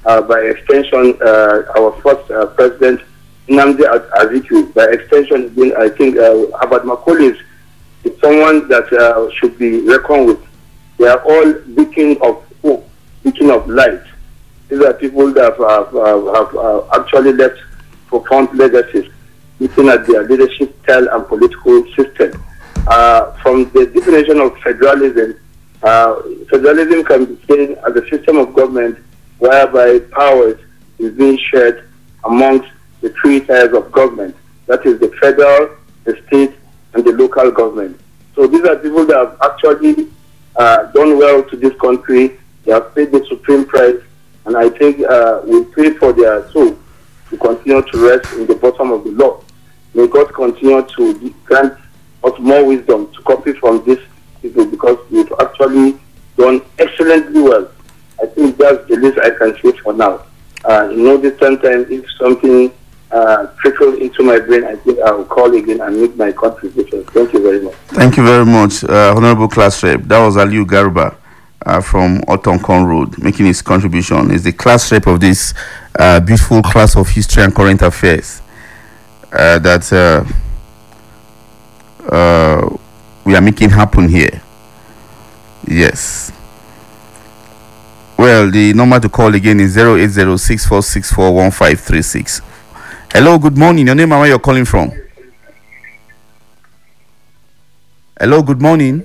by extension, our first president, Nnamdi Azikiwe. By extension, again, I think Herbert Macaulay is someone that should be reckoned with. They are all beacon of hope, beacon of light. These are people that have actually left profound legacies, looking at their leadership style and political system. From the definition of federalism, federalism can be seen as a system of government whereby powers is being shared amongst the three tiers of government. That is the federal, the state, and the local government. So these are people that have actually done well to this country. They have paid the supreme price, and I think we pray for their soul to continue to rest in the bottom of the law. May God continue to grant us more wisdom to copy from these people, because we've actually done excellently well. I think that's the least I can say for now. In no distant time, if something trickles into my brain, I think I will call again and make my contribution. Thank you very much. Thank you very much, Honorable Class Rep. That was Aliu Garba from Otonkon Road making his contribution. He's the class rep of this beautiful class of history and current affairs that we are making happen here. Yes. Well, the number to call again is 08064641536. Hello, good morning. Your name and where you're calling from? Hello, good morning.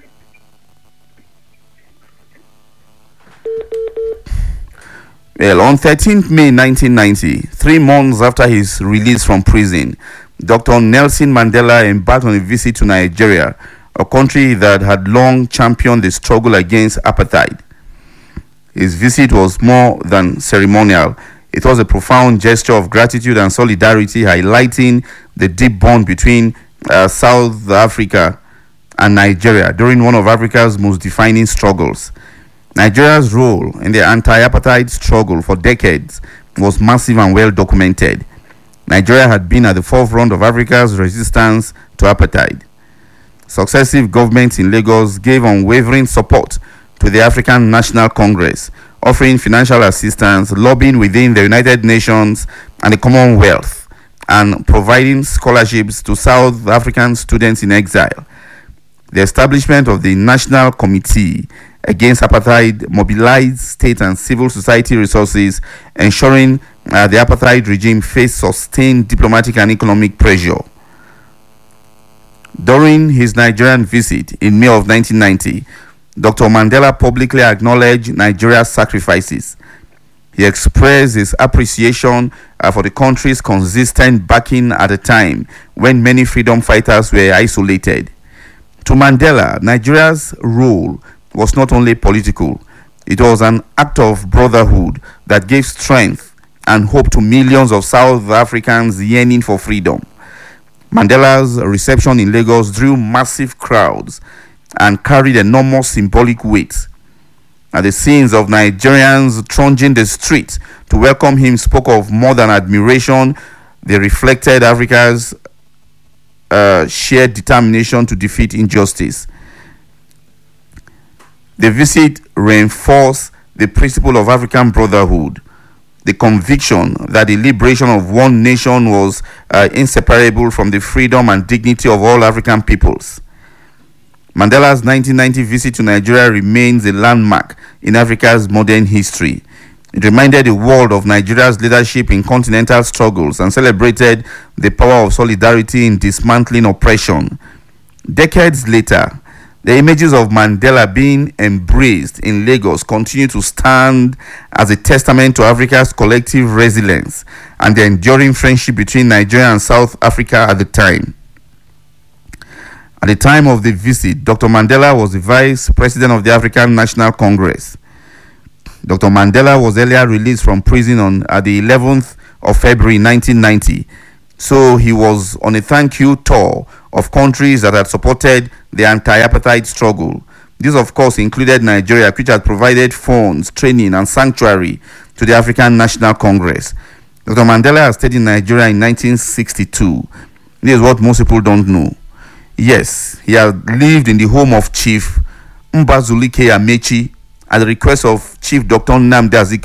Well, on 13th May 1990, 3 months after his release from prison, Dr. Nelson Mandela embarked on a visit to Nigeria, a country that had long championed the struggle against apartheid. His visit was more than ceremonial. It was a profound gesture of gratitude and solidarity, highlighting the deep bond between South Africa and Nigeria during one of Africa's most defining struggles. Nigeria's role in the anti-apartheid struggle for decades was massive and well documented. Nigeria had been at the forefront of Africa's resistance to apartheid. Successive governments in Lagos gave unwavering support to the African National Congress, offering financial assistance, lobbying within the United Nations and the Commonwealth, and providing scholarships to South African students in exile. The establishment of the National Committee Against Apartheid mobilized state and civil society resources, ensuring the apartheid regime faced sustained diplomatic and economic pressure. During his Nigerian visit in May of 1990, Dr. Mandela publicly acknowledged Nigeria's sacrifices. He expressed his appreciation for the country's consistent backing at a time when many freedom fighters were isolated. To Mandela, Nigeria's role was not only political, it was an act of brotherhood that gave strength and hope to millions of South Africans yearning for freedom. Mandela's reception in Lagos drew massive crowds and carried enormous symbolic weight. The scenes of Nigerians thronging the streets to welcome him spoke of more than admiration. They reflected Africa's shared determination to defeat injustice. The visit reinforced the principle of African brotherhood, the conviction that the liberation of one nation was inseparable from the freedom and dignity of all African peoples. Mandela's 1990 visit to Nigeria remains a landmark in Africa's modern history. It reminded the world of Nigeria's leadership in continental struggles and celebrated the power of solidarity in dismantling oppression. Decades later, the images of Mandela being embraced in Lagos continue to stand as a testament to Africa's collective resilience and the enduring friendship between Nigeria and South Africa at the time. At the time of the visit, Dr. Mandela was the Vice President of the African National Congress. Dr. Mandela was earlier released from prison on the 11th of February 1990. So he was on a thank you tour of countries that had supported the anti-apartheid struggle. This, of course, included Nigeria, which had provided funds, training, and sanctuary to the African National Congress. Dr. Mandela had stayed in Nigeria in 1962. This is what most people don't know. Yes, he had lived in the home of Chief Mbazulike Amechi at the request of Chief Dr. Nnamdi Azikiwe.